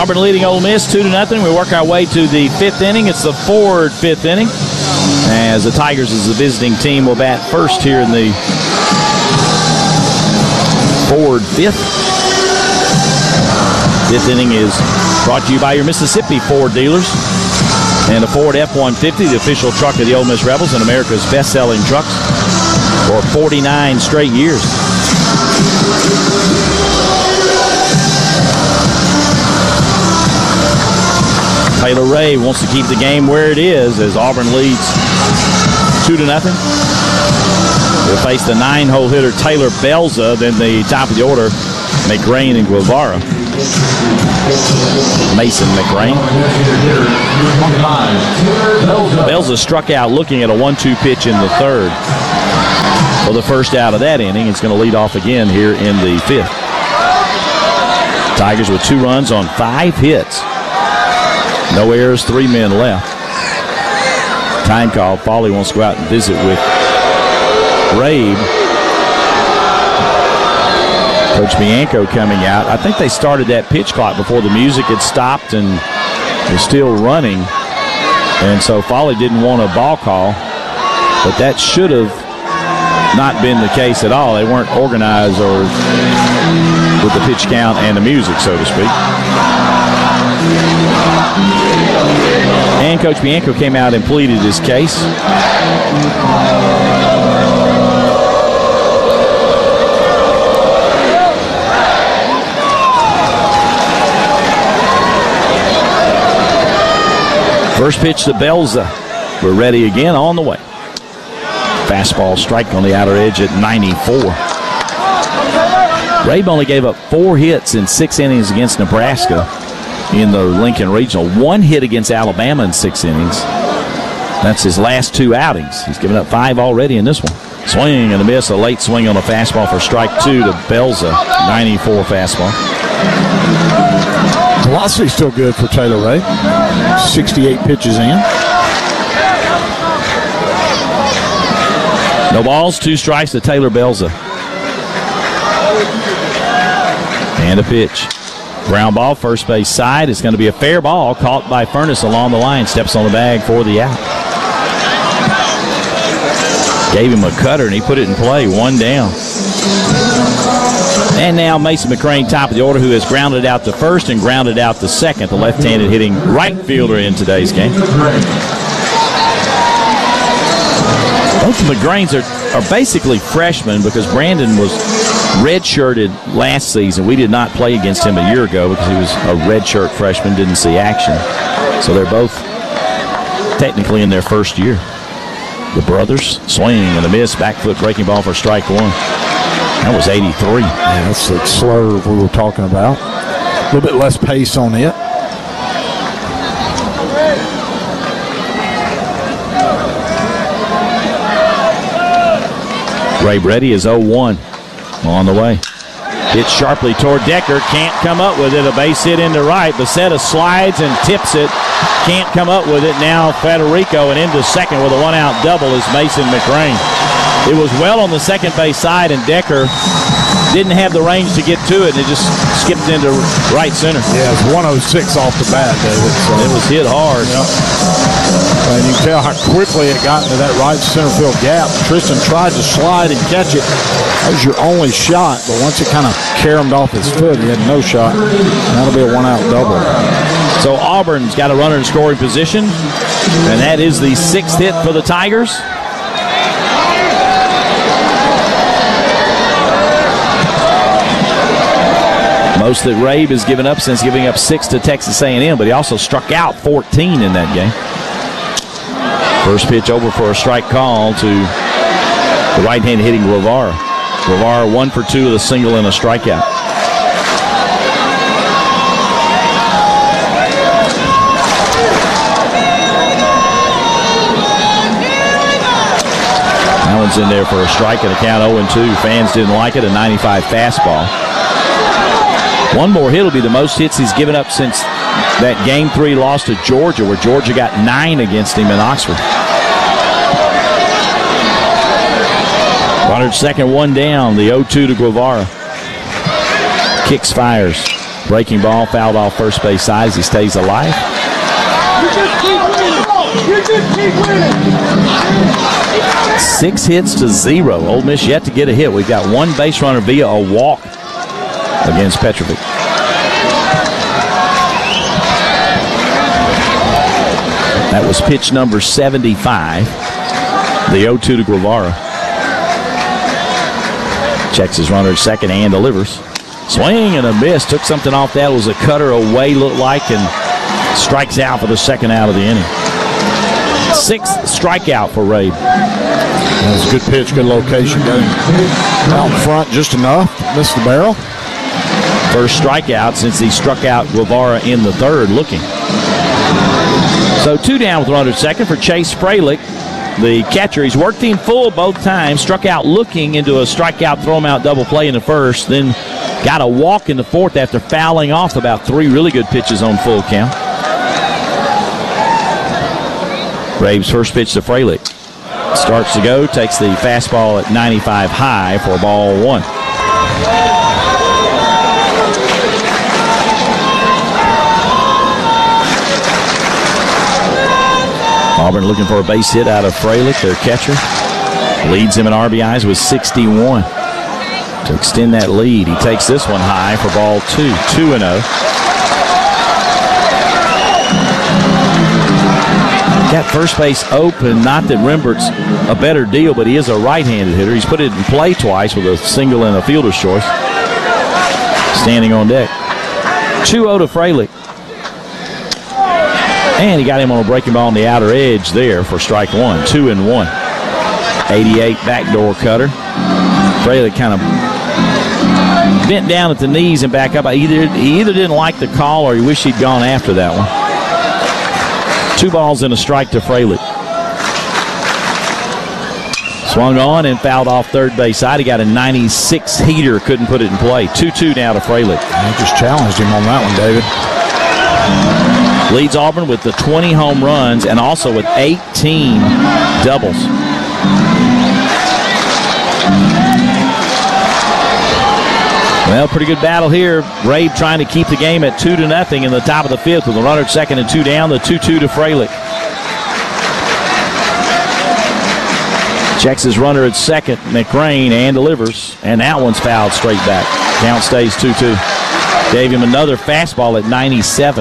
Auburn leading Ole Miss 2-0. We work our way to the 5th inning. It's the Ford 5th inning, as the Tigers, as the visiting team, will bat first here in the Ford 5th. 5th inning is brought to you by your Mississippi Ford dealers. And the Ford F-150, the official truck of the Ole Miss Rebels and America's best-selling trucks for 49 straight years. Taylor Ray wants to keep the game where it is as Auburn leads 2-0. We'll face the 9-hole hitter Taylor Belza, then the top of the order, McRain and Guevara. Mason McRain. Belza struck out looking at a 1-2 pitch in the 3rd. For the first out of that inning, it's going to lead off again here in the 5th. Tigers with 2 runs on 5 hits. No errors, 3 men left. Time call. Foley wants to go out and visit with Rabe. Coach Bianco coming out. I think they started that pitch clock before the music had stopped and was still running. And so Foley didn't want a ball call. But that should have not been the case at all. They weren't organized or with the pitch count and the music, so to speak. And Coach Bianco came out and pleaded his case. First pitch to Belza. We're ready again, on the way. Fastball strike on the outer edge at 94. Rabe only gave up 4 hits in 6 innings against Nebraska in the Lincoln Regional. 1 hit against Alabama in 6 innings. That's his last 2 outings. He's given up 5 already in this one. Swing and a miss. A late swing on a fastball for strike 2 to Belza. 94 fastball. Velocity's still good for Taylor Ray. 68 pitches in. No balls, 2 strikes to Taylor Belza. And a pitch. Ground ball, first base side. It's going to be a fair ball caught by Furness along the line. Steps on the bag for the out. Gave him a cutter and he put it in play. 1 down. And now Mason McRain, top of the order, who has grounded out the first and grounded out the second. The left-handed hitting right fielder in today's game. Both of the McRains are basically freshmen because Brandon was redshirted last season. We did not play against him a year ago because he was a redshirt freshman, didn't see action. So they're both technically in their first year. The brothers, swing and a miss, back foot breaking ball for strike 1. That was 83. Yeah, that's the slurve we were talking about. A little bit less pace on it. Ray Brady is 0-1 on the way. Hit sharply toward Decker. Can't come up with it. A base hit into right. Becerra slides and tips it. Can't come up with it. Now Federico and into second with a 1-out double is Mason McRain. It was well on the second base side, and Decker didn't have the range to get to it, and it just skipped into right center. Yeah, it's 106 off the bat, David. So it was hit hard. Yep. And you can tell how quickly it got into that right center field gap. Tristan tried to slide and catch it. That was your only shot, but once it kind of caromed off his foot, he had no shot. And that'll be a 1-out double. So Auburn's got a runner in scoring position, and that is the 6th hit for the Tigers. Most that Rabe has given up since giving up 6 to Texas A&M, but he also struck out 14 in that game. First pitch over for a strike call to the right-hand hitting Guevara. Guevara 1 for 2 with a single and a strikeout. That one's in there for a strike and a count 0-2. Fans didn't like it, a 95 fastball. One more hit will be the most hits he's given up since that Game 3 loss to Georgia, where Georgia got 9 against him in Oxford. Runner at second, 1 down. The 0-2 to Guevara. Kicks, fires. Breaking ball, fouled off first base side as he stays alive. You just keep winning. You just keep winning. 6 hits to 0. Ole Miss yet to get a hit. We've got one base runner via a walk against Petrovic. That was pitch number 75. The 0-2 to Guevara. Checks his runner at second and delivers. Swing and a miss. Took something off that. It was a cutter away, looked like, and strikes out for the second out of the inning. 6th strikeout for Rabe. That was a good pitch, good location. Got him out in front just enough. Missed the barrel. First strikeout since he struck out Guevara in the 3rd looking. So 2 down with a runner at second for Chase Freilich. The catcher, he's worked him full both times, struck out looking into a strikeout, throw him out double play in the 1st, then got a walk in the 4th after fouling off about 3 really good pitches on full count. Rabe's first pitch to Freilich. Starts to go, takes the fastball at 95 high for ball 1. Auburn looking for a base hit out of Freilich, their catcher. Leads him in RBIs with 61. To extend that lead, he takes this one high for ball 2, 2-0. Got first base open. Not that Rembert's a better deal, but he is a right-handed hitter. He's put it in play twice with a single and a fielder's choice. Standing on deck. 2-0 to Freilich. And he got him on a breaking ball on the outer edge there for strike 1. 2-1. 88 backdoor cutter. Freilich kind of bent down at the knees and back up. He either didn't like the call or he wished he'd gone after that one. 2 balls and a strike to Freilich. Swung on and fouled off third base side. He got a 96 heater, couldn't put it in play. 2-2 now to Freilich. I just challenged him on that one, David. Leads Auburn with the 20 home runs and also with 18 doubles. Well, pretty good battle here. Rabe trying to keep the game at 2-0 in the top of the 5th with a runner at second and 2 down. The 2-2 to Freilich. Checks his runner at second, McRain, and delivers. And that one's fouled straight back. Count stays 2-2. Gave him another fastball at 97.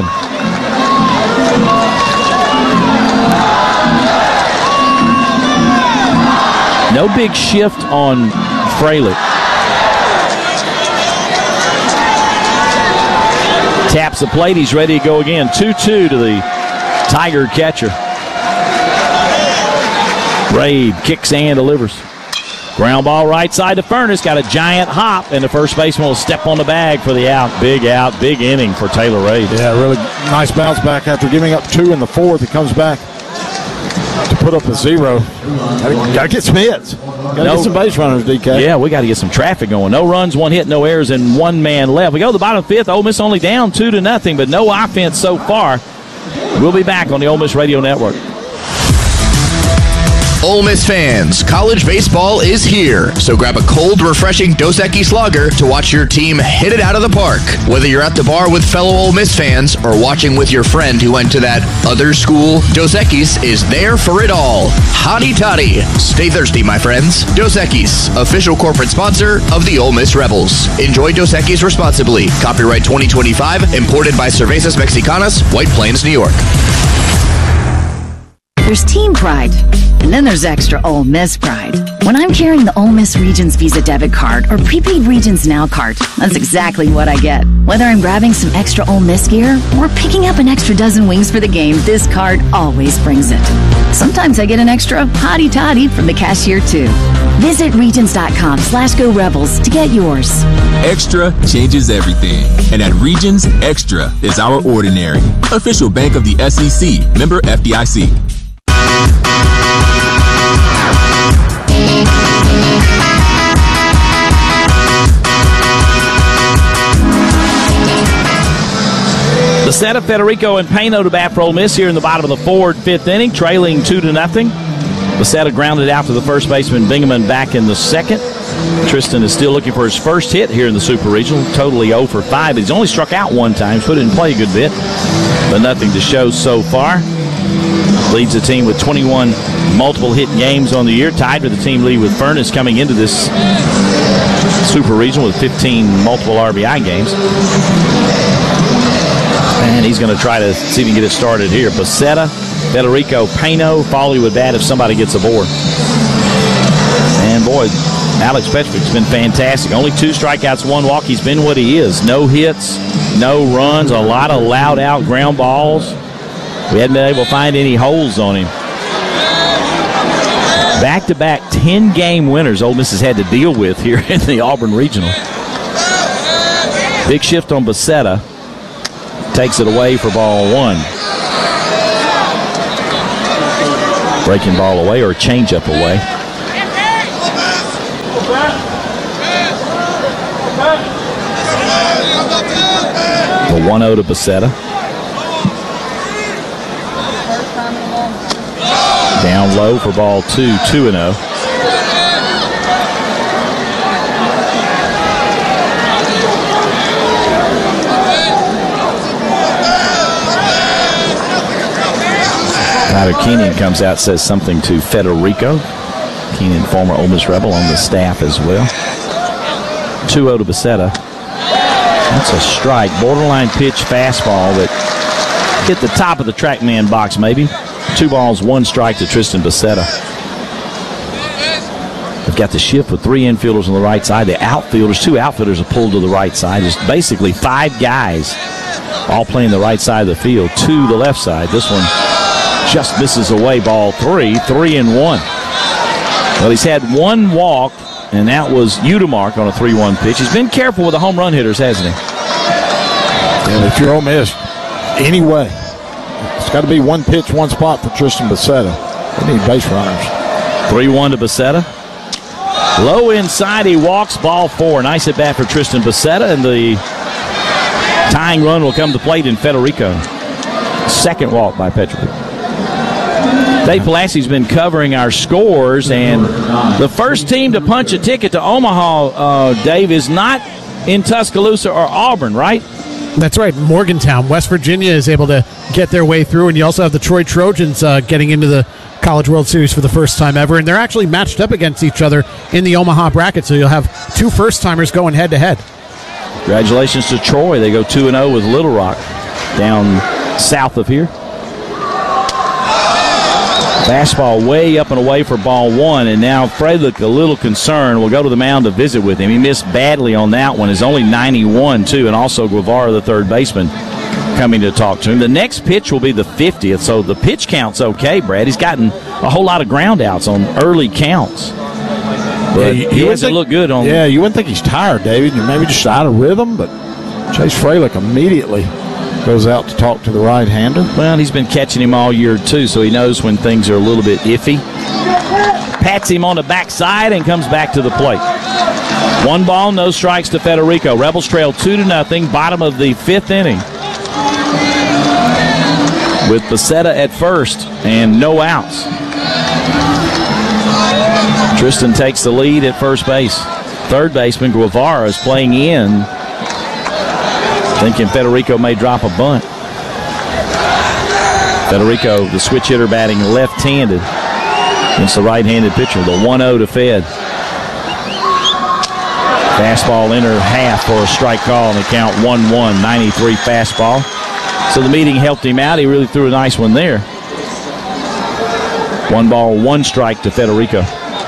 No big shift on Freilich. Taps the plate. He's ready to go again. 2-2 to the Tiger catcher. Rabe kicks and delivers. Ground ball right side to Furness. Got a giant hop, and the first baseman will step on the bag for the out. Big inning for Taylor Rabe. Yeah, really nice bounce back after giving up 2 in the 4th. He comes back to put up a 0. Got to get some hits. Got to get some base runners, DK. Yeah, we got to get some traffic going. No runs, 1 hit, no errors, and 1 man left. We go to the bottom of the 5th. Ole Miss only down 2-0, but no offense so far. We'll be back on the Ole Miss Radio Network. Ole Miss fans, college baseball is here, so grab a cold, refreshing Dos Equis lager to watch your team hit it out of the park. Whether you're at the bar with fellow Ole Miss fans or watching with your friend who went to that other school, Dos Equis is there for it all. Hotty toddy. Stay thirsty, my friends. Dos Equis, official corporate sponsor of the Ole Miss Rebels. Enjoy Dos Equis responsibly. Copyright 2025, imported by Cervezas Mexicanas, White Plains, New York. There's team pride, and then there's extra Ole Miss pride. When I'm carrying the Ole Miss Regions Visa debit card or prepaid Regions Now card, that's exactly what I get. Whether I'm grabbing some extra Ole Miss gear or picking up an extra dozen wings for the game, this card always brings it. Sometimes I get an extra hottie toddy from the cashier too. Visit Regions.com/Go Rebels to get yours. Extra changes everything. And at Regions, Extra is our ordinary. Official bank of the SEC. Member FDIC. Becerra, Federico, and Payno to bat for Ole Miss here in the bottom of the 4th inning, trailing 2-0. Becerra grounded out to the first baseman, Bingaman back in the 2nd. Tristan is still looking for his first hit here in the Super Regional. Totally 0 for 5. He's only struck out one time. He's put it in play a good bit, but nothing to show so far. Leads the team with 21 multiple hit games on the year, tied with the team lead with Furnace coming into this Super Regional with 15 multiple RBI games. And he's going to try to see if he can get it started here. Becerra, Federico, Pano, Foley would bat if somebody gets aboard. And boy, Alex Petrovich's been fantastic. Only 2 strikeouts, 1 walk. He's been what he is. No hits, no runs, a lot of loud out ground balls. We hadn't been able to find any holes on him. Back-to-back 10-game winners Ole Miss has had to deal with here in the Auburn Regional. Big shift on Becerra. Takes it away for ball 1. Breaking ball away or changeup away. The 1-0 to Becerra. Down low for ball 2, 2-0. Ryder Keenan comes out, says something to Federico. Keenan, former Ole Miss Rebel, on the staff as well. 2-0 to Becerra. That's a strike. Borderline pitch fastball that hit the top of the TrackMan box maybe. 2 balls, 1 strike to Tristan Becerra. They've got the shift with 3 infielders on the right side. The outfielders, 2 outfielders are pulled to the right side. There's basically 5 guys all playing the right side of the field, 2 the left side. This one just misses away, ball 3, 3-1. Well, he's had 1 walk, and that was Udemark on a 3-1 pitch. He's been careful with the home run hitters, hasn't he? And if you're Ole Miss, anyway, it's got to be 1 pitch, 1 spot for Tristan Becerra. They need base runners. 3-1 to Becerra. Low inside, he walks, ball 4. Nice at bat for Tristan Becerra, and the tying run will come to plate in Federico. 2nd walk by Petrovic. Dave Pulaski's been covering our scores, and the first team to punch a ticket to Omaha, Dave, is not in Tuscaloosa or Auburn, right? That's right. Morgantown, West Virginia is able to get their way through, and you also have the Troy Trojans getting into the College World Series for the first time ever, and they're actually matched up against each other in the Omaha bracket, so you'll have 2 first-timers going head-to-head. Congratulations to Troy. They go 2-0 with Little Rock down south of here. Fastball way up and away for ball 1, and now Freilich a little concerned. We'll go to the mound to visit with him. He missed badly on that one. It's only 91, too, and also Guevara, the third baseman, coming to talk to him. The next pitch will be the 50th, so the pitch count's okay, Brad. He's gotten a whole lot of ground outs on early counts. But he hasn't looked good on. Yeah, you wouldn't think he's tired, David. You're maybe just out of rhythm, but Chase Freilich immediately goes out to talk to the right-hander. Well, he's been catching him all year, too, so he knows when things are a little bit iffy. Pats him on the backside and comes back to the plate. 1 ball, no strikes to Federico. Rebels trail 2-0, bottom of the 5th inning. With Becerra at first and no outs. Tristan takes the lead at first base. Third baseman Guevara is playing in, thinking Federico may drop a bunt. Federico, the switch hitter, batting left-handed against the right-handed pitcher. The 1-0 to Fed. Fastball inner half for a strike call, and they count 1-1, 93 fastball. So the meeting helped him out. He really threw a nice one there. 1 ball, 1 strike to Federico.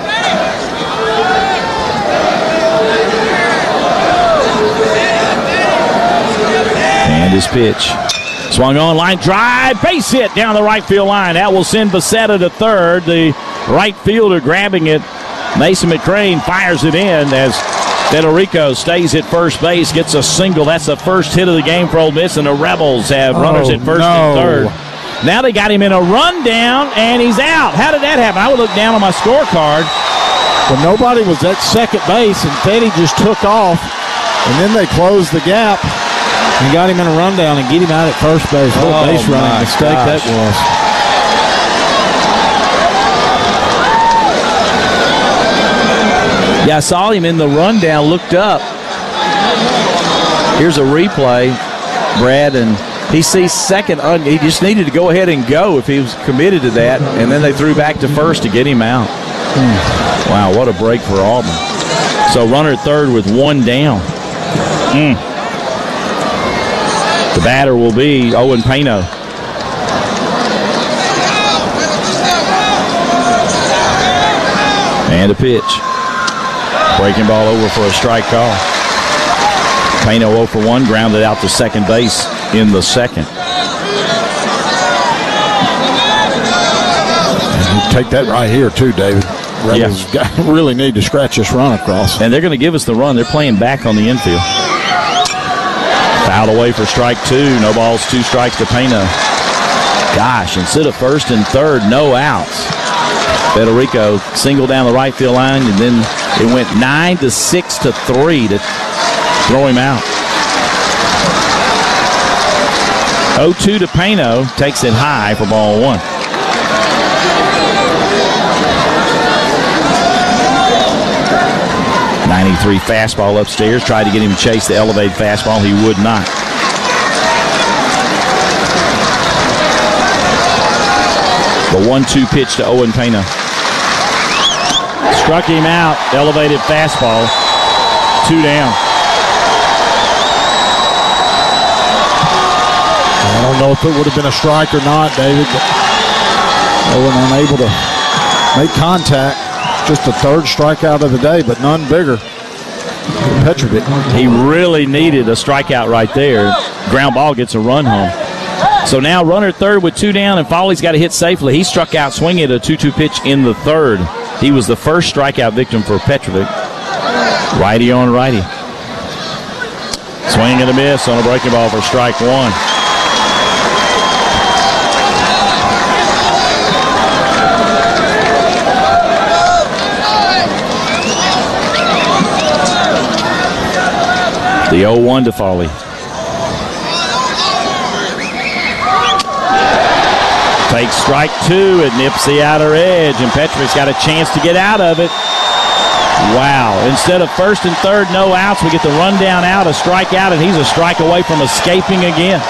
And his pitch. Swung on, line drive, base hit down the right field line. That will send Becerra to third. The right fielder grabbing it. Mason McCrane fires it in as Federico stays at first base, gets a single. That's the first hit of the game for Ole Miss, and the Rebels have runners at first and third. Now they got him in a rundown, and he's out. How did that happen? I would look down on my scorecard. Well, nobody was at second base, and Fetty just took off, and then they closed the gap and got him in a rundown and get him out at first base. What a base running mistake that was. Yeah, I saw him in the rundown, looked up. Here's a replay, Brad, and he sees second. He just needed to go ahead and go if he was committed to that, and then they threw back to first to get him out. Wow, what a break for Auburn. So runner at third with one down. The batter will be Owen Pano. And a pitch. Breaking ball over for a strike call. Pano 0 for 1, grounded out to second base in the second. And you take that right here, too, David. Rebels really need to scratch this run across. And they're going to give us the run. They're playing back on the infield. Fouled away for strike 2. No balls, 2 strikes to Pano. Gosh, instead of first and third, no outs. Federico singled down the right field line, and then it went 9-6 to 3 to throw him out. 0-2 to Pano, takes it high for ball 1. .93 fastball upstairs. Tried to get him to chase the elevated fastball. He would not. The 1-2 pitch to Owen Pano. Struck him out. Elevated fastball. 2 down. I don't know if it would have been a strike or not, David, but Owen unable to make contact. Just the third strikeout of the day, but none bigger. Petrovic. He really needed a strikeout right there. Ground ball gets a run home. So now runner third with 2 down, and Foley's got to hit safely. He struck out swinging at a 2-2 pitch in the third. He was the first strikeout victim for Petrovic. Righty on righty. Swing and a miss on a breaking ball for strike 1. The 0-1 to Foley. Takes strike 2. It nips the outer edge, and Petrovic's got a chance to get out of it. Wow. Instead of first and third, no outs, we get the rundown out, a strikeout, and he's a strike away from escaping again.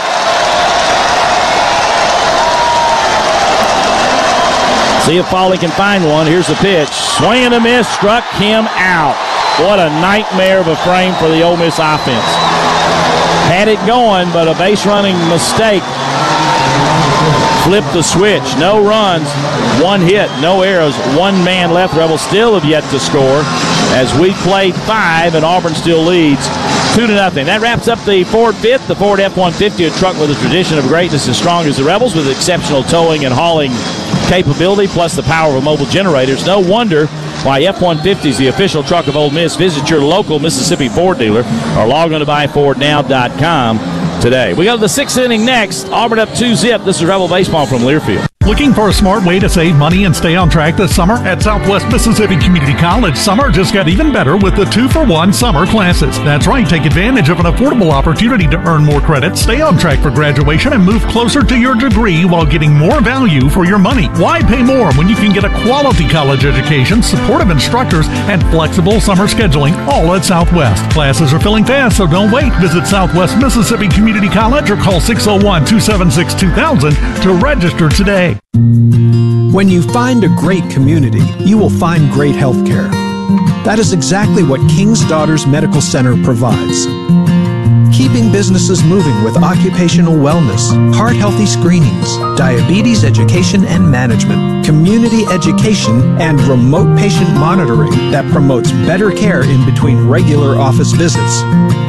See if Foley can find one. Here's the pitch. Swing and a miss. Struck him out. What a nightmare of a frame for the Ole Miss offense. Had it going, but a base running mistake flipped the switch. No runs, 1 hit, no errors, 1 man left. Rebels still have yet to score as we played 5 and Auburn still leads 2-0. That wraps up the Ford Fifth. The Ford F-150, a truck with a tradition of greatness as strong as the Rebels, with exceptional towing and hauling capability, plus the power of mobile generators. No wonder why F-150 is the official truck of Ole Miss. Visit your local Mississippi Ford dealer or log on to buyfordnow.com today. We go to the 6th inning next. Auburn up 2-0. This is Rebel Baseball from Learfield. Looking for a smart way to save money and stay on track this summer? At Southwest Mississippi Community College, summer just got even better with the 2-for-1 summer classes. That's right, take advantage of an affordable opportunity to earn more credits, stay on track for graduation, and move closer to your degree while getting more value for your money. Why pay more when you can get a quality college education, supportive instructors, and flexible summer scheduling, all at Southwest? Classes are filling fast, so don't wait. Visit Southwest Mississippi Community College or call 601-276-2000 to register today. When you find a great community, you will find great health care. That is exactly what King's Daughters Medical Center provides. Keeping businesses moving with occupational wellness, heart-healthy screenings, diabetes education and management, community education, and remote patient monitoring that promotes better care in between regular office visits.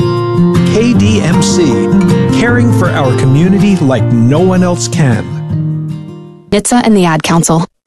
KDMC, caring for our community like no one else can. NHTSA and the Ad Council.